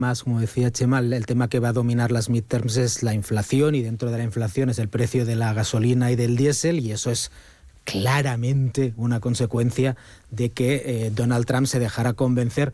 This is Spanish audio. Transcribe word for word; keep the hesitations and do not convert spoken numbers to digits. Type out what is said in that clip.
Más, como decía Chema, el tema que va a dominar las midterms es la inflación, y dentro de la inflación es el precio de la gasolina y del diésel, y eso es claramente una consecuencia de que eh, Donald Trump se dejara convencer